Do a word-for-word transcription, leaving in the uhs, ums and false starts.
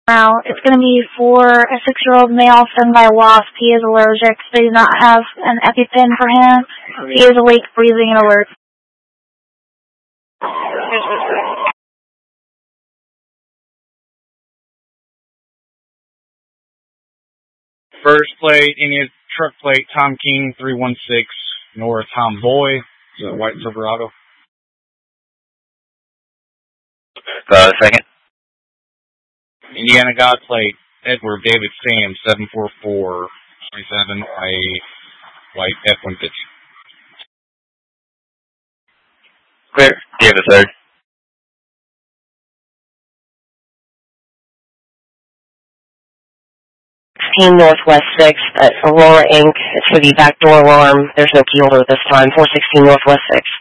Now, it's going to be for a six-year-old male stung by a wasp. He is allergic. They do not have an EpiPen for him. He is awake, breathing, and alert. First plate, Indian truck plate, Tom King, three one six, North Tom Boy, White Silverado. Uh, second. Indiana God plate, Edward David Sam, seven four four, twenty-seven, white, white F one fifty. Clear. Give it, third. sixteen Northwest sixth at Aurora Incorporated. It's for the backdoor alarm. There's no key holder this time. four sixteen Northwest sixth.